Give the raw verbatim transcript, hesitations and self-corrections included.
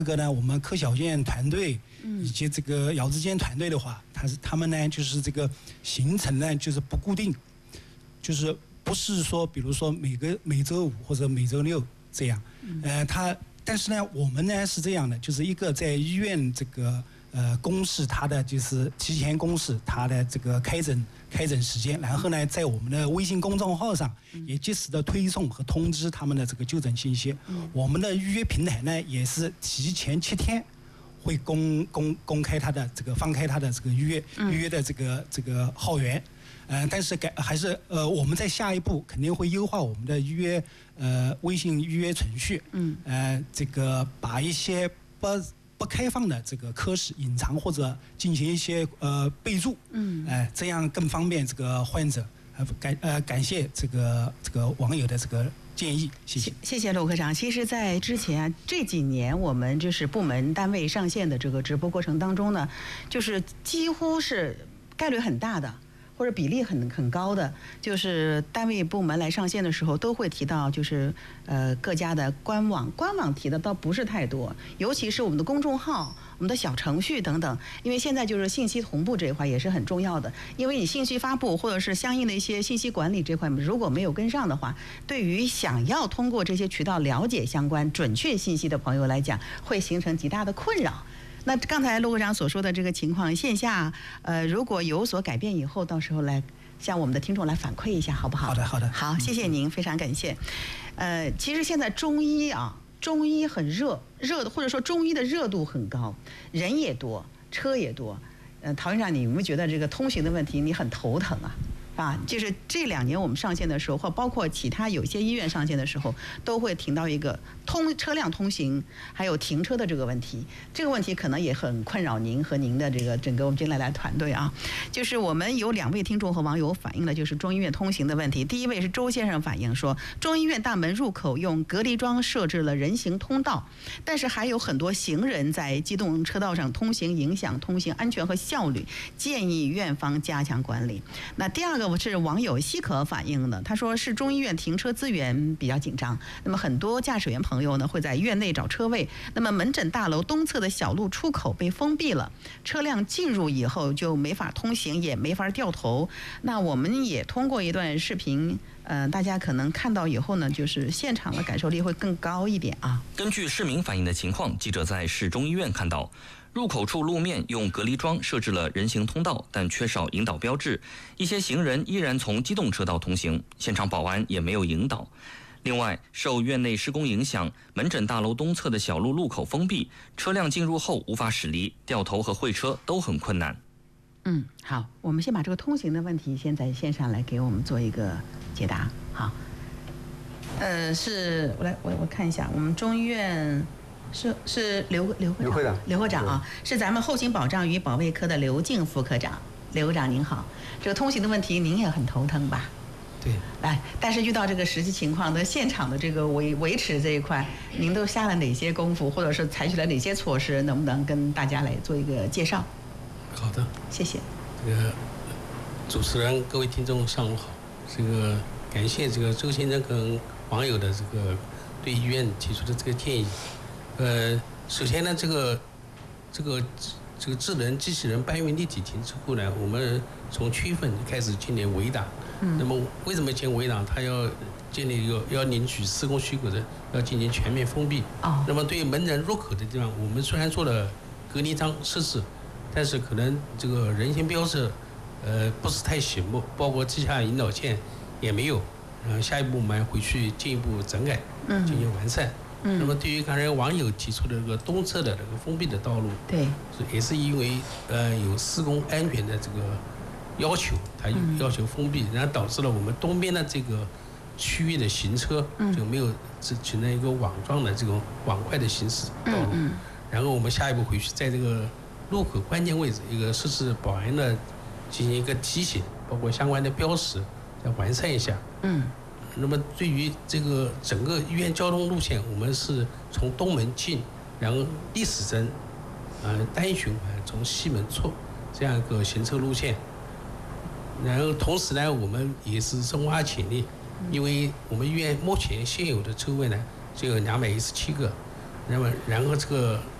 这个呢，我们柯小健团队以及这个姚志坚团队的话，他是他们呢就是这个行程呢就是不固定，就是不是说比如说每个每周五或者每周六这样，呃，他但是呢我们呢是这样的，就是一个在医院这个呃公示他的就是提前公示他的这个开诊开诊时间，然后呢在我们的微信公众号上也及时的推送和通知他们的这个就诊信息。我们的预约平台呢也是提前七天会公公公开他的这个放开他的这个预约预约的这个这个号源。呃，但是改还是呃，我们在下一步肯定会优化我们的预约呃微信预约程序，嗯，呃，这个把一些不不开放的这个科室隐藏或者进行一些呃备注，嗯，哎、呃，这样更方便这个患者。呃，感呃感谢这个这个网友的这个建议，谢谢。 谢谢陆科长。其实，在之前这几年，我们就是部门单位上线的这个直播过程当中呢，就是几乎是概率很大的。或者比例很很高的，就是单位部门来上线的时候，都会提到，就是呃各家的官网，官网提的倒不是太多，尤其是我们的公众号、我们的小程序等等，因为现在就是信息同步这一块也是很重要的，因为你信息发布或者是相应的一些信息管理这块如果没有跟上的话，对于想要通过这些渠道了解相关准确信息的朋友来讲，会形成极大的困扰。那刚才陆科长所说的这个情况，线下呃如果有所改变以后，到时候来向我们的听众来反馈一下，好不好？ 好的，好的。 好，谢谢您，非常感谢。呃，其实现在中医啊，中医很热，热的或者说中医的热度很高，人也多，车也多。呃，陶院长，你有没有觉得这个通行的问题你很头疼啊？啊，就是这两年我们上线的时候，或包括其他有些医院上线的时候，都会听到一个通车辆通行还有停车的这个问题。这个问题可能也很困扰您和您的这个整个我们金来来团队啊。就是我们有两位听众和网友反映了就是中医院通行的问题。第一位是周先生反映说，中医院大门入口用隔离桩设置了人行通道，但是还有很多行人在机动车道上通行，影响通行安全和效率，建议院方加强管理。那第二个是网友希可反映的，他说是中医院停车资源比较紧张，那么很多驾驶员朋友呢会在院内找车位，那么门诊大楼东侧的小路出口被封闭了，车辆进入以后就没法通行，也没法掉头。那我们也通过一段视频，呃，大家可能看到以后呢，就是现场的感受力会更高一点啊。 根据市民反映的情况，记者在市中医院看到，入口处路面用隔离桩设置了人行通道，但缺少引导标志，一些行人依然从机动车道通行，现场保安也没有引导。另外，受院内施工影响，门诊大楼东侧的小路路口封闭，车辆进入后无法驶离，掉头和会车都很困难。 嗯，好，我们先把这个通行的问题先在线上来给我们做一个解答。好，呃，是我来我我看一下，我们中医院。是是刘刘科长，刘科长，刘科长啊，是咱们后勤保障与保卫科的刘静副科长。刘科长您好，这个通行的问题您也很头疼吧？ 对。 来，但是遇到这个实际情况的现场的这个维维持这一块，您都下了哪些功夫，或者是采取了哪些措施？能不能跟大家来做一个介绍？ 好的， 谢谢。 这个主持人、各位听众上午好。这个感谢这个周先生跟网友的这个对医院提出的这个建议。呃，首先呢，这个这个这个智能机器人搬运立体停车库呢，我们从七月份开始建立围档。嗯。那么为什么建围档？它要建立一个要领取施工许可的，要进行全面封闭。哦。那么对于门诊入口的地方，我们虽然做了隔离桩设置，但是可能这个人行标志，呃，不是太醒目，包括地下引导线也没有。呃，下一步我们回去进一步整改，嗯，进行完善。嗯，那么对于刚才网友提出的这个东侧的这个封闭的道路， 对， 是也是因为呃有施工安全的这个要求，它要求封闭，然后导致了我们东边的这个区域的行车就没有存在一个网状的这种网块的行驶道路。嗯，然后我们下一步回去在这个路口关键位置一个设置保安的进行一个提醒，包括相关的标识再完善一下。嗯。那么对于这个整个医院交通路线，我们是从东门进，然后逆时针，呃单循环从西门出这样一个行车路线。然后同时呢，我们也是深挖潜力，因为我们医院目前现有的车位呢只有两百一十七个， 然后然后这个